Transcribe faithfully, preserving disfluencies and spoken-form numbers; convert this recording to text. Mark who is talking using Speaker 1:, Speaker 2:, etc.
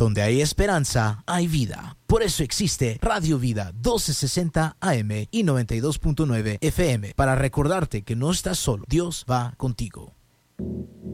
Speaker 1: Donde hay esperanza, hay vida. Por eso existe Radio Vida doce sesenta A M y noventa y dos punto nueve F M, para recordarte que no estás solo. Dios va contigo.